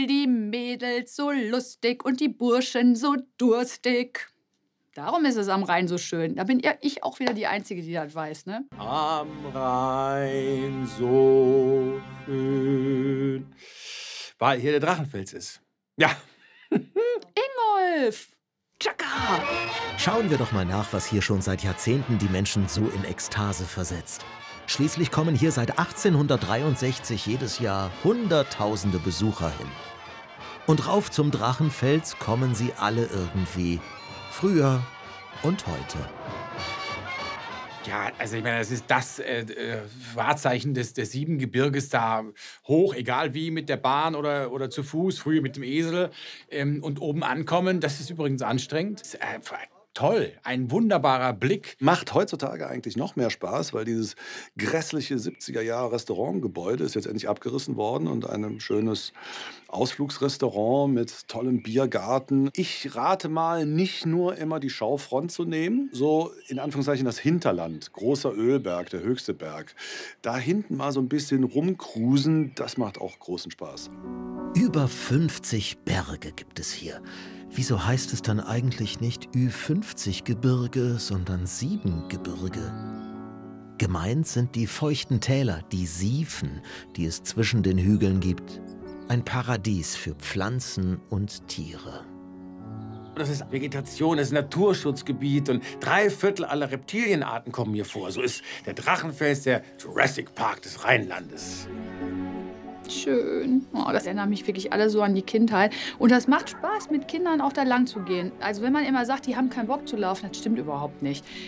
Die Mädels so lustig und die Burschen so durstig. Darum ist es am Rhein so schön. Da bin ja ich auch wieder die Einzige, die das weiß, ne? Am Rhein so schön. Weil hier der Drachenfels ist. Ja. Ingolf! Tschakka! Schauen wir doch mal nach, was hier schon seit Jahrzehnten die Menschen so in Ekstase versetzt. Schließlich kommen hier seit 1863 jedes Jahr Hunderttausende Besucher hin. Und rauf zum Drachenfels kommen sie alle irgendwie. Früher und heute. Ja, also ich meine, das ist das Wahrzeichen des Siebengebirges da hoch, egal wie, mit der Bahn oder zu Fuß, früher mit dem Esel. Und oben ankommen, das ist übrigens anstrengend. Das ist einfach toll, ein wunderbarer Blick. Macht heutzutage eigentlich noch mehr Spaß, weil dieses grässliche 70er-Jahre-Restaurantgebäude ist jetzt endlich abgerissen worden und ein schönes Ausflugsrestaurant mit tollem Biergarten. Ich rate mal, nicht nur immer die Schaufront zu nehmen, so in Anführungszeichen das Hinterland, großer Ölberg, der höchste Berg. Da hinten mal so ein bisschen rumcruisen, das macht auch großen Spaß. Über 50 Berge gibt es hier. Wieso heißt es dann eigentlich nicht Ü50-Gebirge, sondern Siebengebirge? Gemeint sind die feuchten Täler, die Siefen, die es zwischen den Hügeln gibt. Ein Paradies für Pflanzen und Tiere. Das ist Vegetation, das ist Naturschutzgebiet und 3/4 aller Reptilienarten kommen hier vor. So ist der Drachenfels der Jurassic Park des Rheinlandes. Schön. Oh, das erinnert mich wirklich alle so an die Kindheit. Und das macht Spaß, mit Kindern auch da lang zu gehen. Also wenn man immer sagt, die haben keinen Bock zu laufen, das stimmt überhaupt nicht.